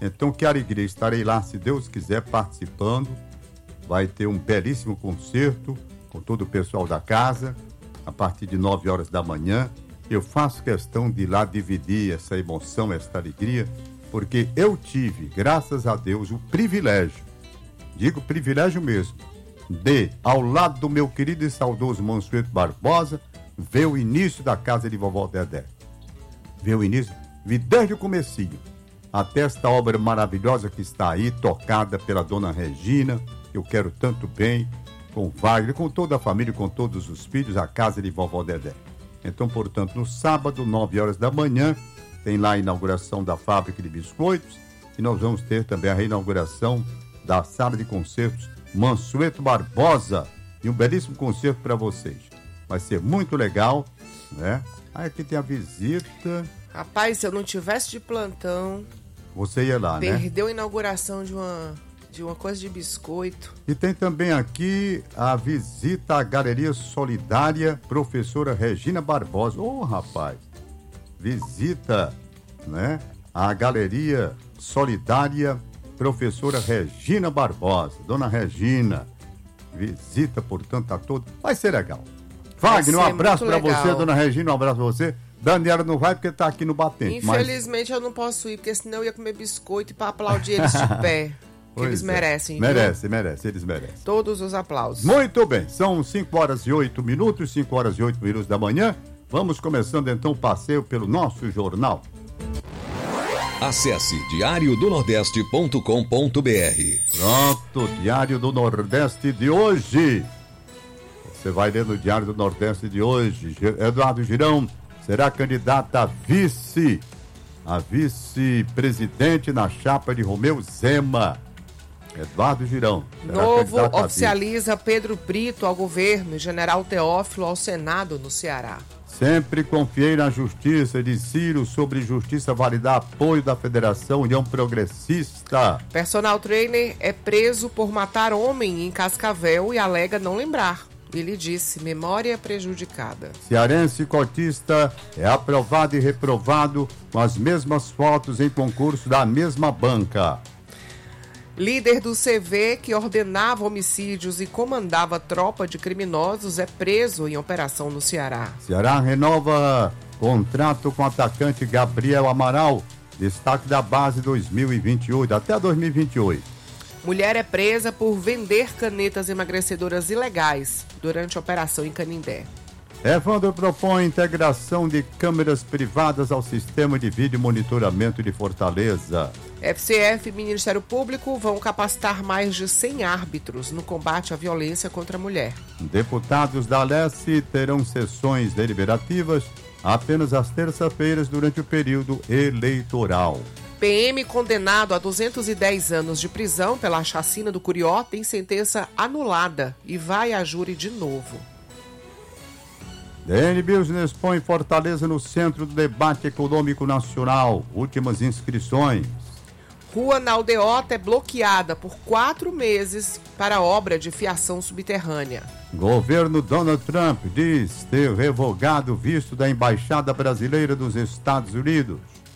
Então, que alegria, estarei lá, se Deus quiser, participando. Vai ter um belíssimo concerto com todo o pessoal da casa, a partir de 9 horas da manhã. Eu faço questão de ir lá dividir essa emoção, essa alegria, porque eu tive, graças a Deus, o privilégio, digo privilégio mesmo, de, ao lado do meu querido e saudoso Mansueto Barbosa, ver o início da casa de Vovó Dedé. Ver o início, vi desde o comecinho, até esta obra maravilhosa que está aí, tocada pela Dona Regina, eu quero tanto bem, com o Wagner, com toda a família, com todos os filhos, a casa de Vovó Dedé. Então, portanto, no sábado, 9 horas da manhã, tem lá a inauguração da fábrica de biscoitos e nós vamos ter também a reinauguração da sala de concertos Mansueto Barbosa e um belíssimo concerto para vocês. Vai ser muito legal, né? Aí aqui tem a visita. Rapaz, se eu não tivesse de plantão, você ia lá, né? Perdeu a inauguração de uma coisa de biscoito. E tem também aqui a visita à Galeria Solidária Professora Regina Barbosa. Ô, rapaz, visita, né, à Galeria Solidária Professora Regina Barbosa. Dona Regina, visita, portanto, a todos. Vai ser legal. Wagner, um abraço para você, Dona Regina, um abraço para você. Daniela não vai porque tá aqui no batente. Infelizmente eu não posso ir, porque senão eu ia comer biscoito e para aplaudir eles de pé. Que eles merecem, viu? Merece, eles merecem. Todos os aplausos. Muito bem, são 5 horas e 8 minutos, 5 horas e 8 minutos da manhã. Vamos começando então o passeio pelo nosso jornal. Acesse diariodonordeste.com.br. Pronto, Diário do Nordeste de hoje. Você vai ler no Diário do Nordeste de hoje. Eduardo Girão será candidata a vice-presidente na chapa de Romeu Zema. Eduardo Girão. Novo oficializa Pedro Brito ao governo e General Teófilo ao Senado no Ceará. Sempre confiei na justiça de Ciro sobre justiça validar apoio da Federação União Progressista. Personal trainer é preso por matar homem em Cascavel e alega não lembrar. Ele disse, memória prejudicada. Cearense cotista é aprovado e reprovado com as mesmas fotos em concurso da mesma banca. Líder do CV, que ordenava homicídios e comandava tropa de criminosos, é preso em operação no Ceará. Ceará renova contrato com o atacante Gabriel Amaral, destaque da base 2028, até 2028. Mulher é presa por vender canetas emagrecedoras ilegais durante a operação em Canindé. Evandro propõe integração de câmeras privadas ao sistema de vídeo monitoramento de Fortaleza. FCF e Ministério Público vão capacitar mais de 100 árbitros no combate à violência contra a mulher. Deputados da Alesse terão sessões deliberativas apenas às terças-feiras durante o período eleitoral. PM condenado a 210 anos de prisão pela chacina do Curió tem sentença anulada e vai a júri de novo. DN Business põe Fortaleza no centro do debate econômico nacional. Últimas inscrições. Rua na Aldeota é bloqueada por 4 meses para obra de fiação subterrânea. Governo Donald Trump diz ter revogado o visto da Embaixada Brasileira dos Estados Unidos.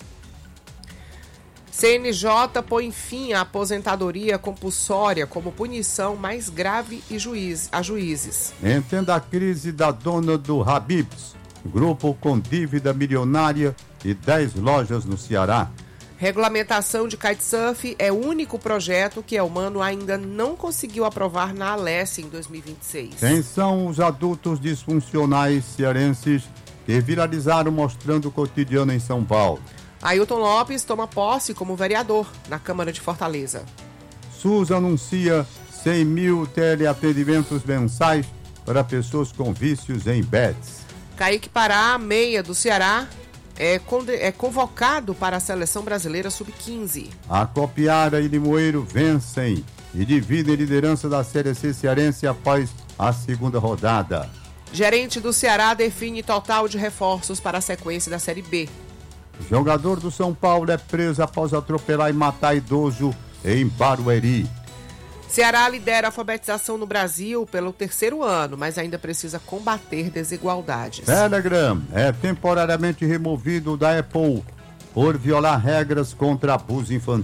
CNJ põe fim à aposentadoria compulsória como punição mais grave a juízes. Entenda a crise da dona do Habib's, grupo com dívida milionária e 10 lojas no Ceará. Regulamentação de kitesurf é o único projeto que a Elmano ainda não conseguiu aprovar na Alesse em 2026. Quem são os adultos disfuncionais cearenses que viralizaram mostrando o cotidiano em São Paulo? Ailton Lopes toma posse como vereador na Câmara de Fortaleza. SUS anuncia 100 mil teleatendimentos mensais para pessoas com vícios em bets. Kaique Pará, meia do Ceará, é convocado para a Seleção Brasileira Sub-15. Acopiara e Limoeiro vencem e dividem a liderança da Série C cearense após a segunda rodada. Gerente do Ceará define total de reforços para a sequência da Série B. Jogador do São Paulo é preso após atropelar e matar idoso em Barueri. Ceará lidera a alfabetização no Brasil pelo 3º ano, mas ainda precisa combater desigualdades. Telegram é temporariamente removido da Apple por violar regras contra abuso infantil.